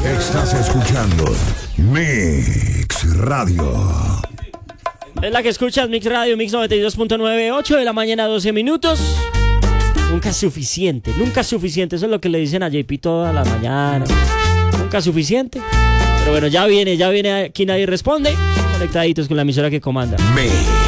Estás escuchando Mix Radio. Es la que escuchas, Mix Radio, Mix 92.9, 8 de la mañana, 12 minutos. Nunca es suficiente, nunca es suficiente. Eso es lo que le dicen a JP todas las mañanas. Nunca es suficiente. Pero bueno, ya viene, aquí nadie responde. Conectaditos con la emisora que comanda. Mix.